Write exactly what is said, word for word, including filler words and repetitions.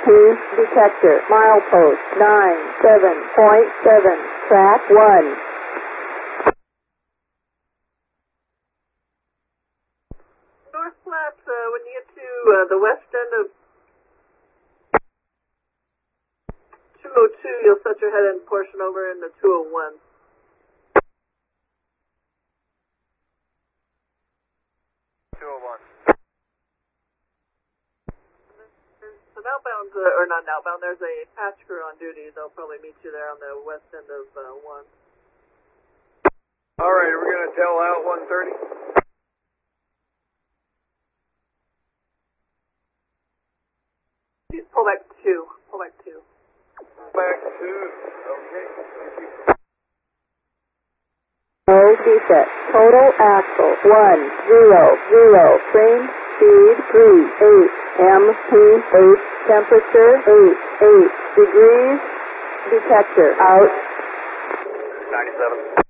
P detector, milepost nine seven point seven, track one. North Platte, uh, when you get to uh, the west end of two oh two, you'll set your head end portion over into two oh one. two oh one. So outbound, uh, or not outbound, there's a patch crew on duty. They'll probably meet you there on the west end of uh, one. All right, we're going to tell out one thirty. Please pull back two. Pull back two. Back two. Okay, thank you. No defect. Total axle one zero zero. Frame speed three eight. M P eight. Temperature eight eight degrees. Detector out. ninety-seven.